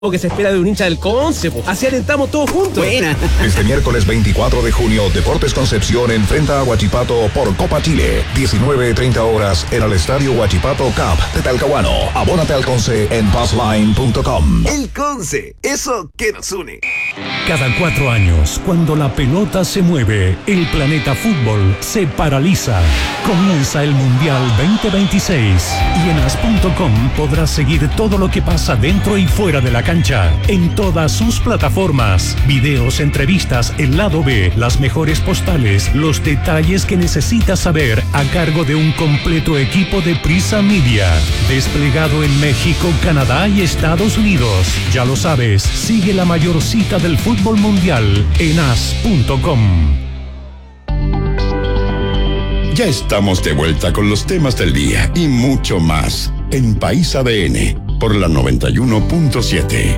que se espera de un hincha del Conce, po. Así alentamos todos juntos. Buena. Este miércoles 24 de junio, Deportes Concepción enfrenta a Huachipato por Copa Chile. 19:30 horas en el Estadio Huachipato Cup de Talcahuano. Abónate al Conce en passline.com. El Conce, eso que nos une. Cada 4 años, cuando la pelota se mueve, el planeta fútbol se paraliza. Comienza el Mundial 2026 y en as.com podrás seguir todo lo que pasa dentro y fuera de la cancha, en todas sus plataformas. Videos, entrevistas, el lado B, las mejores postales, los detalles que necesitas saber a cargo de un completo equipo de Prisa Media, desplegado en México, Canadá y Estados Unidos. Ya lo sabes, sigue la mayor cita del fútbol mundial en as.com. Ya estamos de vuelta con los temas del día y mucho más en País ADN por la 91.7.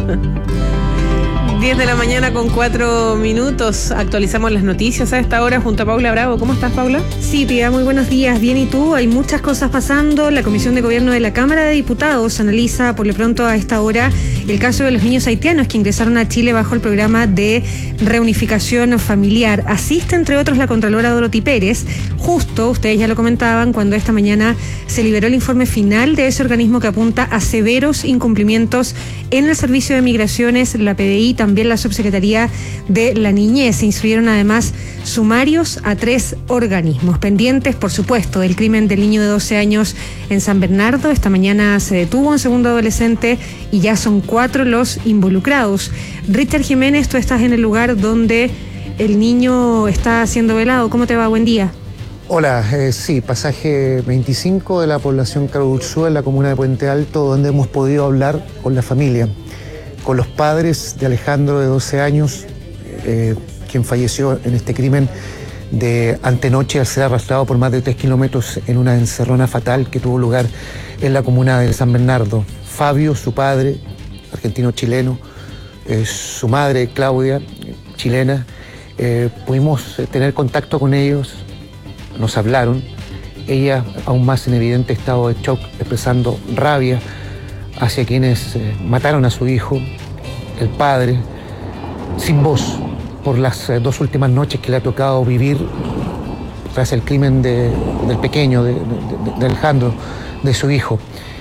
10 de la mañana con 4 minutos. Actualizamos las noticias a esta hora junto a Paula Bravo. ¿Cómo estás, Paula? Sí, Pia, muy buenos días. Bien, ¿y tú? Hay muchas cosas pasando. La Comisión de Gobierno de la Cámara de Diputados analiza por lo pronto a esta hora el caso de los niños haitianos que ingresaron a Chile bajo el programa de reunificación familiar. Asiste, entre otros, la Contralora Dorothy Pérez. Justo, ustedes ya lo comentaban, cuando esta mañana se liberó el informe final de ese organismo que apunta a severos incumplimientos en el Servicio de Migraciones, la PDI, también la Subsecretaría de la Niñez. Se instruyeron además sumarios a 3 organismos pendientes, por supuesto, del crimen del niño de 12 años en San Bernardo. Esta mañana se detuvo un segundo adolescente y ya son 4 los involucrados. Richard Jiménez, tú estás en el lugar donde el niño está siendo velado. ¿Cómo te va? Buen día. Hola, sí, pasaje 25 de la población Carurzúa, en la comuna de Puente Alto, donde hemos podido hablar con la familia, con los padres de Alejandro, de 12 años, quien falleció en este crimen de antenoche al ser arrastrado por más de 3 kilómetros en una encerrona fatal que tuvo lugar en la comuna de San Bernardo. Fabio, su padre, argentino-chileno, su madre, Claudia, chilena, pudimos tener contacto con ellos, nos hablaron, ella aún más en evidente estado de shock, expresando rabia hacia quienes mataron a su hijo, el padre, sin voz por las 2 últimas noches que le ha tocado vivir tras el crimen del pequeño, de Alejandro, de su hijo.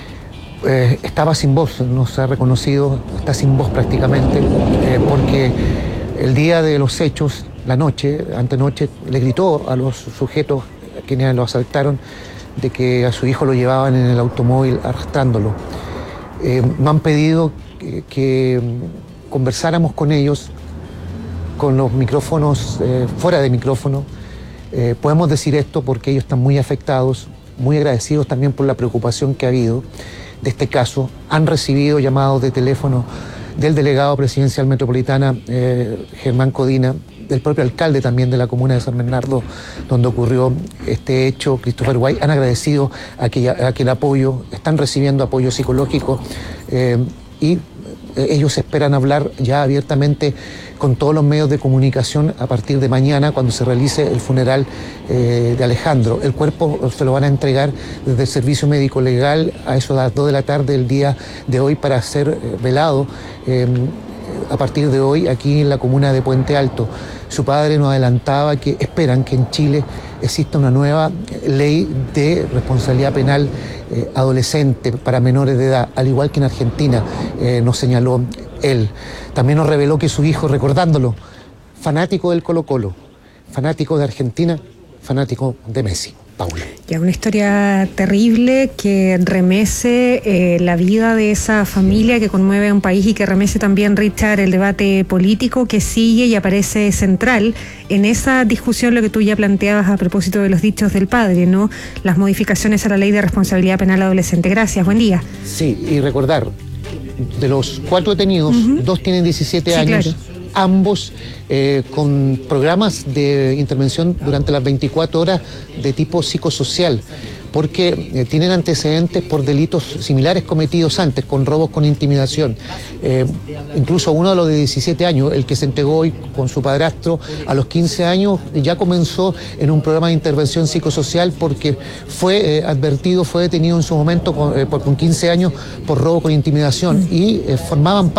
Estaba sin voz, nos ha reconocido, está sin voz prácticamente, porque el día de los hechos, la noche, antenoche, le gritó a los sujetos a quienes lo asaltaron de que a su hijo lo llevaban en el automóvil arrastrándolo. Me han pedido que conversáramos con ellos, con los micrófonos, fuera de micrófono. Podemos decir esto porque ellos están muy afectados, muy agradecidos también por la preocupación que ha habido de este caso. Han recibido llamados de teléfono del delegado presidencial metropolitana, Germán Codina, del propio alcalde también de la comuna de San Bernardo, donde ocurrió este hecho, Christopher White. Han agradecido aquel apoyo, están recibiendo apoyo psicológico y ellos esperan hablar ya abiertamente con todos los medios de comunicación a partir de mañana, cuando se realice el funeral de Alejandro. El cuerpo se lo van a entregar desde el Servicio Médico Legal a eso de las 2 de la tarde del día de hoy para ser velado a partir de hoy aquí en la comuna de Puente Alto. Su padre nos adelantaba que esperan que en Chile exista una nueva ley de responsabilidad penal adolescente para menores de edad, al igual que en Argentina, nos señaló él. También nos reveló que su hijo, recordándolo, fanático del Colo-Colo, fanático de Argentina, fanático de Messi. Paula. Ya, una historia terrible que remece la vida de esa familia, que conmueve a un país y que remece también, Richard, el debate político que sigue y aparece central en esa discusión, lo que tú ya planteabas a propósito de los dichos del padre, ¿no? Las modificaciones a la ley de responsabilidad penal adolescente. Gracias, buen día. Sí, y recordar, de los 4 detenidos, 2 tienen 17 años. Claro. Ambos con programas de intervención durante las 24 horas de tipo psicosocial, porque tienen antecedentes por delitos similares cometidos antes, con robos con intimidación. Incluso uno de los de 17 años, el que se entregó hoy con su padrastro a los 15 años, ya comenzó en un programa de intervención psicosocial porque fue advertido, fue detenido en su momento con 15 años por robo con intimidación y formaban